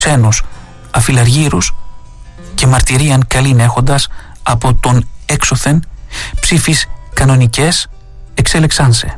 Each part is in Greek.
ξένους αφιλαργύρους και μαρτυρίαν καλήν έχοντας από τον έξωθεν ψήφις κανονικές εξέλεξάνσε.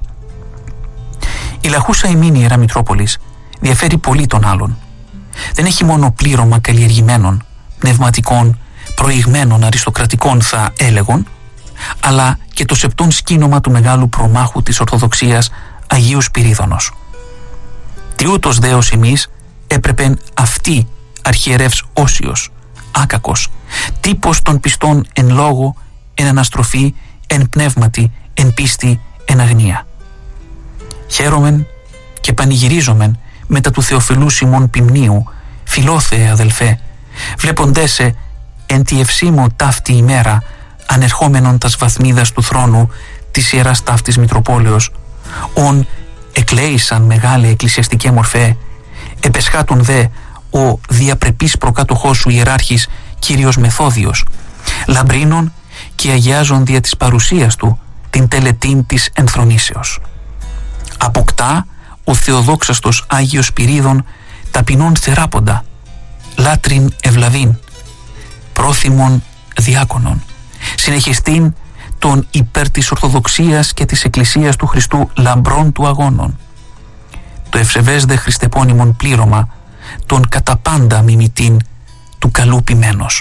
Η λαχούσα ημίν Ιερά Μητρόπολης διαφέρει πολύ των άλλων. Δεν έχει μόνο πλήρωμα καλλιεργημένων, πνευματικών, προηγμένων αριστοκρατικών θα έλεγον, αλλά και το σεπτόν σκήνομα του μεγάλου προμάχου της Ορθοδοξίας Αγίου Σπυρίδωνος. Τι ούτως δέος εμείς έπρεπεν αυτή αρχιερεύς Όσιος, άκακος, τύπος των πιστών εν λόγω, εν αναστροφή, εν πνεύματι, εν πίστη, εν αγνία. Χαίρομεν και πανηγυρίζομεν μετά του Θεοφιλού Σιμών Πιμνίου, φιλόθεε αδελφέ, βλέποντέσαι εν τη ευσήμο ταύτη ημέρα ανερχόμενον τας βαθμίδας του θρόνου της Ιεράς Ταύτης Μητροπόλεως, ον εκλέησαν μεγάλη εκκλησιαστική μορφέ, επεσχάτων δε ο διαπρεπής προκάτοχός σου ιεράρχης Κύριος Μεθόδιος, λαμπρίνων και αγιάζων δια της παρουσίας του την τελετήν της ενθρονήσεως. Αποκτά ο Θεοδόξαστος Άγιος Σπυρίδων ταπεινών θεράποντα, λάτριν ευλαβήν, πρόθυμων διάκονων, συνεχιστήν των υπέρ της Ορθοδοξίας και της Εκκλησίας του Χριστού λαμπρών του αγώνων. Το ευσεβές δε χριστεπώνυμον πλήρωμα των κατά πάντα μιμητήν του καλού ποιμένος.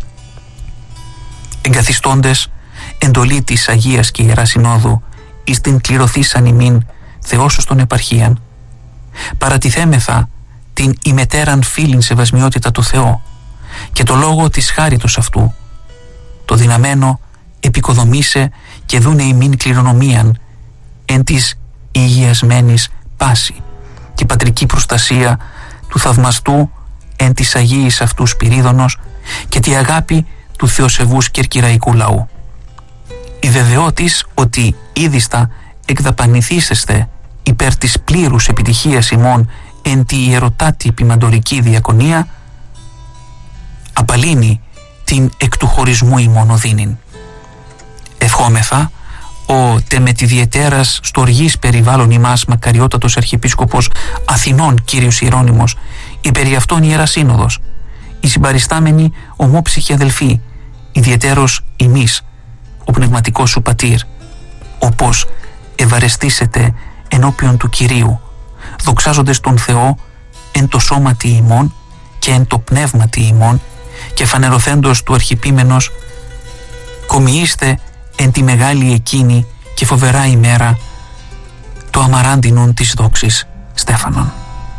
Εγκαθιστώντες εντολή της Αγίας και Ιεράς Συνόδου εις την κληρωθήσαν ημίν Θεόσος των επαρχίαν, παρατηθέμεθα την ημετέραν φίλην σεβασμιότητα του Θεό και το λόγο της χάριτος αυτού, το δυναμένο επικοδομήσε και δούνε ημίν κληρονομίαν εν της υγιασμένης πάση και πατρική προστασία του θαυμαστού εν της Αγίης αυτού Σπυρίδωνος και τη αγάπη του θεοσεβούς κερκυραϊκού λαού. Η βεβαιότης ότι είδιστα εκδαπανηθήσεστε υπέρ της πλήρους επιτυχίας ημών εν τη ιερωτάτη ποιμαντορική διακονία απαλύνει την εκ του χωρισμού ημών οδύνην. Ευχόμεθα ο τεμετιδιαιτέρας στοργής περιβάλλον ημάς μακαριότατος Αρχιεπίσκοπος Αθηνών Κύριος Ιερώνυμος, η περί αυτών Ιερά Σύνοδος, οι συμπαριστάμενοι ομόψυχοι αδελφοί, ιδιαιτέρως ημείς, ο πνευματικός σου πατήρ, όπως ευαρεστήσετε ενώπιον του Κυρίου, δοξάζοντες τον Θεό εν το σώματι ημών και εν το πνεύματι ημών και φανερωθέντος του αρχιπίμενος, κομιείστε εν τη μεγάλη εκείνη και φοβερά ημέρα το αμαράντινον της δόξης Στέφανον.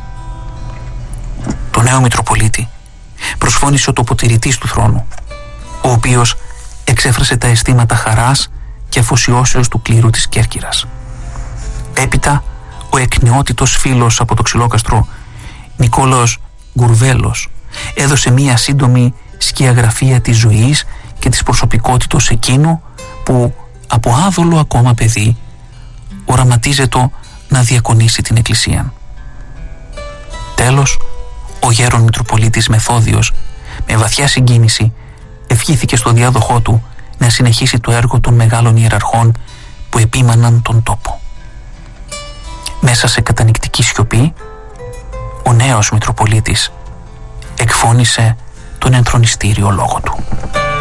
Το νέο Μητροπολίτη προσφώνησε ο τοποτηρητής του θρόνου, ο οποίος εξέφρασε τα αισθήματα χαράς και αφοσιώσεως του κλήρου της Κέρκυρας. Έπειτα ο εκνεότητος φίλος από το Ξυλόκαστρο Νικόλαος Γκουρβέλος έδωσε μία σύντομη σκιαγραφία της ζωής και της προσωπικότητος εκείνου που από άδολο ακόμα παιδί οραματίζεται να διακονήσει την Εκκλησία. Τέλος, ο γέρον Μητροπολίτης Μεθόδιος με βαθιά συγκίνηση ευχήθηκε στο διάδοχό του να συνεχίσει το έργο των μεγάλων ιεραρχών που επίμαναν τον τόπο. Μέσα σε κατανυκτική σιωπή, ο νέος Μητροπολίτης εκφώνησε τον ενθρονιστήριο λόγο του.